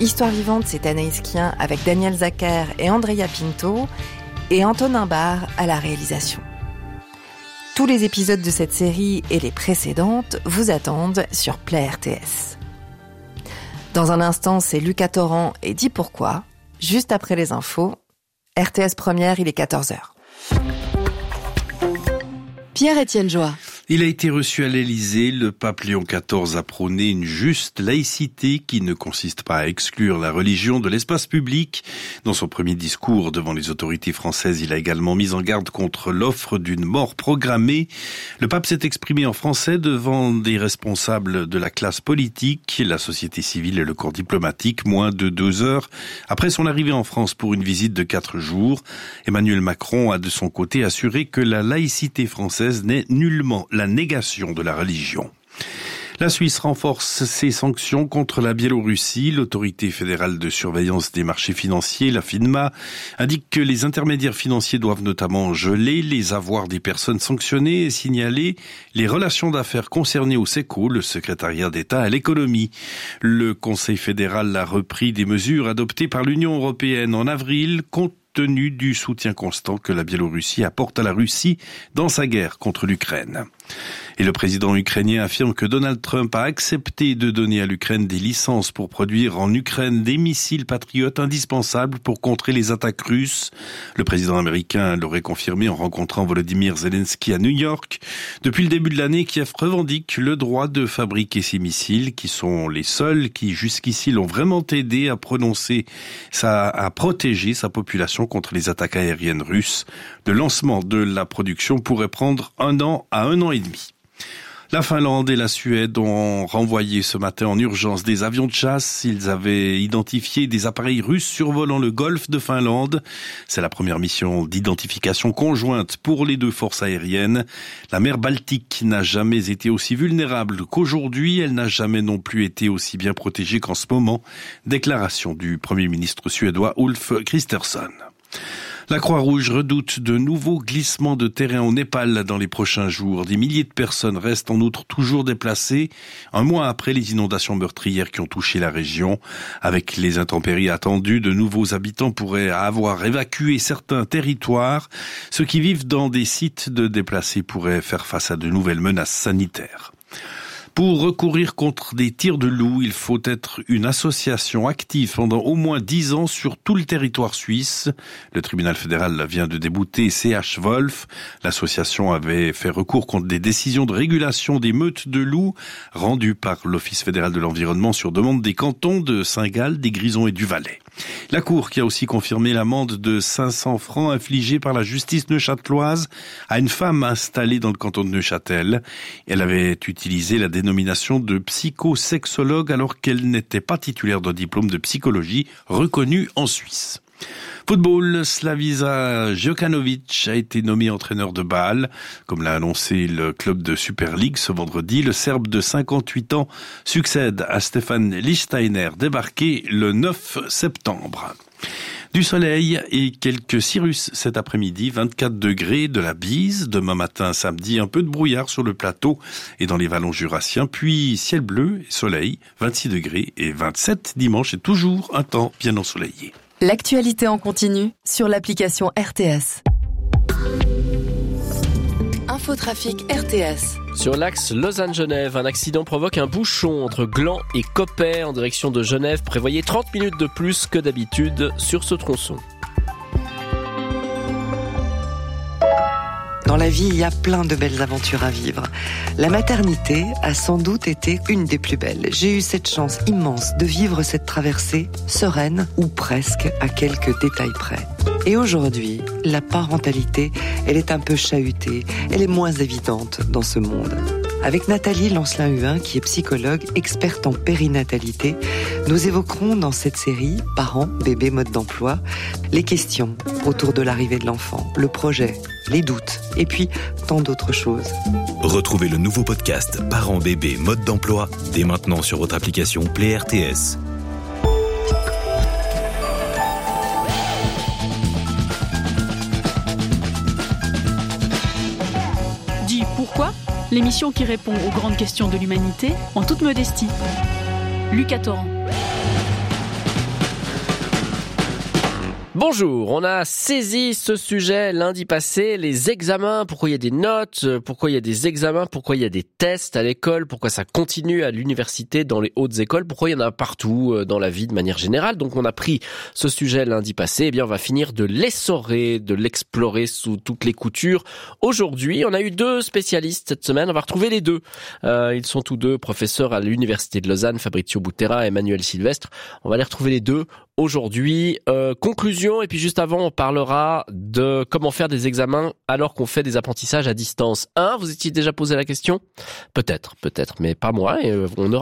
Histoire vivante, c'est Anaïs Kien avec Daniel Zacher et Andrea Pinto et Antonin Barre à la réalisation. Tous les épisodes de cette série et les précédentes vous attendent sur Play RTS. Dans un instant, c'est Lucas Torrent et Dis pourquoi. Juste après les infos, RTS Première, il est 14h. Pierre-Étienne Joie. Il a été reçu à l'Élysée. Le pape Léon XIV a prôné une juste laïcité qui ne consiste pas à exclure la religion de l'espace public. Dans son premier discours devant les autorités françaises, il a également mis en garde contre l'offre d'une mort programmée. Le pape s'est exprimé en français devant des responsables de la classe politique, la société civile et le corps diplomatique, moins de 2 heures après son arrivée en France pour une visite de 4 jours. Emmanuel Macron a de son côté assuré que la laïcité française n'est nullement la négation de la religion. La Suisse renforce ses sanctions contre la Biélorussie. L'autorité fédérale de surveillance des marchés financiers, la FINMA, indique que les intermédiaires financiers doivent notamment geler les avoirs des personnes sanctionnées et signaler les relations d'affaires concernées au SECO, le secrétariat d'État à l'économie. Le Conseil fédéral a repris des mesures adoptées par l'Union européenne en avril compte tenu du soutien constant que la Biélorussie apporte à la Russie dans sa guerre contre l'Ukraine. Et le président ukrainien affirme que Donald Trump a accepté de donner à l'Ukraine des licences pour produire en Ukraine des missiles patriotes indispensables pour contrer les attaques russes. Le président américain l'aurait confirmé en rencontrant Volodymyr Zelensky à New York. Depuis le début de l'année, Kiev revendique le droit de fabriquer ces missiles qui sont les seuls qui jusqu'ici l'ont vraiment aidé à protéger sa population contre les attaques aériennes russes. Le lancement de la production pourrait prendre 1 an à 1 an et demi. La Finlande et la Suède ont renvoyé ce matin en urgence des avions de chasse. Ils avaient identifié des appareils russes survolant le golfe de Finlande. C'est la première mission d'identification conjointe pour les 2 forces aériennes. La mer Baltique n'a jamais été aussi vulnérable qu'aujourd'hui. Elle n'a jamais non plus été aussi bien protégée qu'en ce moment. Déclaration du Premier ministre suédois Ulf Kristersson. La Croix-Rouge redoute de nouveaux glissements de terrain au Népal dans les prochains jours. Des milliers de personnes restent en outre toujours déplacées, 1 mois après les inondations meurtrières qui ont touché la région. Avec les intempéries attendues, de nouveaux habitants pourraient avoir évacué certains territoires. Ceux qui vivent dans des sites de déplacés pourraient faire face à de nouvelles menaces sanitaires. Pour recourir contre des tirs de loups, il faut être une association active pendant au moins 10 ans sur tout le territoire suisse. Le tribunal fédéral vient de débouter CH Wolf. L'association avait fait recours contre des décisions de régulation des meutes de loups rendues par l'Office fédéral de l'environnement sur demande des cantons de Saint-Gall, des Grisons et du Valais. La Cour qui a aussi confirmé l'amende de 500 francs infligée par la justice neuchâteloise à une femme installée dans le canton de Neuchâtel. Elle avait utilisé la dénomination de psychosexologue alors qu'elle n'était pas titulaire d'un diplôme de psychologie reconnu en Suisse. Football, Slavisa Jokanovic a été nommé entraîneur de Bâle. Comme l'a annoncé le club de Super League ce vendredi, le Serbe de 58 ans succède à Stefan Lichtsteiner, débarqué le 9 septembre. Du soleil et quelques cirrus cet après-midi, 24 degrés, de la bise. Demain matin, samedi, un peu de brouillard sur le plateau et dans les vallons jurassiens. Puis ciel bleu et soleil, 26 degrés et 27 dimanche et toujours un temps bien ensoleillé. L'actualité en continu sur l'application RTS. Infotrafic RTS. Sur l'axe Lausanne-Genève, un accident provoque un bouchon entre Gland et Coppet en direction de Genève. Prévoyez 30 minutes de plus que d'habitude sur ce tronçon. Dans la vie, il y a plein de belles aventures à vivre. La maternité a sans doute été une des plus belles. J'ai eu cette chance immense de vivre cette traversée sereine ou presque à quelques détails près. Et aujourd'hui, la parentalité, elle est un peu chahutée, elle est moins évidente dans ce monde. Avec Nathalie Lancelin-Huin, qui est psychologue, experte en périnatalité, nous évoquerons dans cette série « Parents, bébés, mode d'emploi » les questions autour de l'arrivée de l'enfant, le projet, les doutes et puis tant d'autres choses. Retrouvez le nouveau podcast « Parents, bébés, mode d'emploi » dès maintenant sur votre application Play RTS. Dis pourquoi ? L'émission qui répond aux grandes questions de l'humanité en toute modestie. Lucas Torrent. Bonjour, on a saisi ce sujet lundi passé, les examens, pourquoi il y a des notes, pourquoi il y a des examens, pourquoi il y a des tests à l'école, pourquoi ça continue à l'université, dans les hautes écoles, pourquoi il y en a partout dans la vie de manière générale. Donc on a pris ce sujet lundi passé, et bien on va finir de l'essorer, de l'explorer sous toutes les coutures. Aujourd'hui, on a eu 2 spécialistes cette semaine, on va retrouver les 2. Ils sont tous 2 professeurs à l'université de Lausanne, Fabrizio Butera et Emmanuel Sylvestre. On va les retrouver les 2 aujourd'hui. Conclusion, et puis juste avant, on parlera de comment faire des examens alors qu'on fait des apprentissages à distance. Vous étiez déjà posé la question ? Peut-être, mais pas moi, et on aura